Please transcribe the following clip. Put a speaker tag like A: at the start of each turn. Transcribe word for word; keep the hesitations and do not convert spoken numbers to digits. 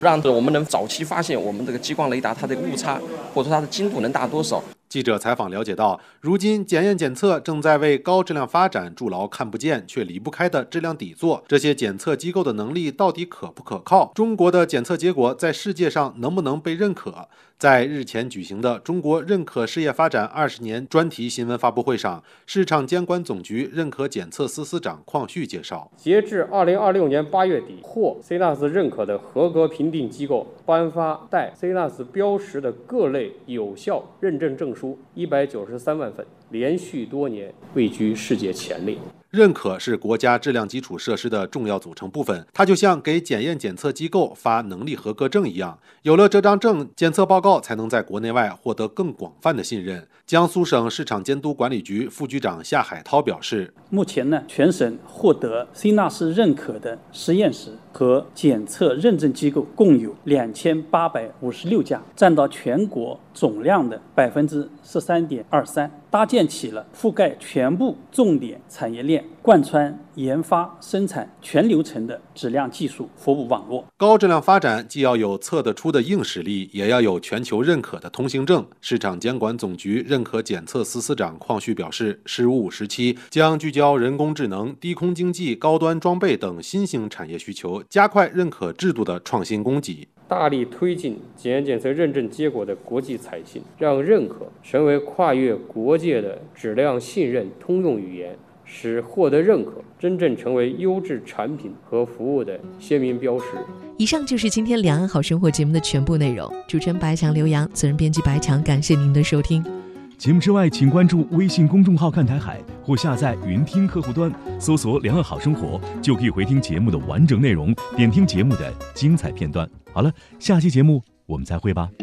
A: 让我们能早期发现我们这个激光雷达它的误差，或者说它的精度能大多少。
B: 记者采访了解到，如今检验检测正在为高质量发展筑牢看不见却离不开的质量底座。这些检测机构的能力到底可不可靠？中国的检测结果在世界上能不能被认可？在日前举行的中国认可事业发展二十年专题新闻发布会上，市场监管总局认可检测司司长邝旭介绍，
C: 截至二零二六年八月底，获 C N A S 认可的合格评定机构颁发带 C N A S 标识的各类有效认证证书一百九十三万份，连续多年位居世界前列。
B: 认可是国家质量基础设施的重要组成部分，它就像给检验检测机构发能力合格证一样，有了这张证，检测报告才能在国内外获得更广泛的信任。江苏省市场监督管理局副局长夏海涛表示，
D: 目前呢，全省获得 C N A S 认可的实验室和检测认证机构共有两千八百五十六家，占到全国总量的百分之十三点二三，搭建起了覆盖全部重点产业链、贯穿研发生产全流程的质量技术服务网络。
B: 高质量发展既要有测得出的硬实力，也要有全球认可的通行证。市场监管总局认可检测司司长邝旭表示，十五时期将聚焦人工智能、低空经济、高端装备等新兴产业需求，加快认可制度的创新供给，
C: 大力推进检验检测认证结果的国际采信，让认可成为跨越国界的质量信任通用语言，使获得认可真正成为优质产品和服务的鲜明标识。
E: 以上就是今天两岸好生活节目的全部内容。主持人白强、刘洋，责任编辑白强，感谢您的收听。
F: 节目之外，请关注微信公众号看台海，或下载云听客户端，搜索两岸好生活，就可以回听节目的完整内容，点听节目的精彩片段。好了，下期节目我们再会吧。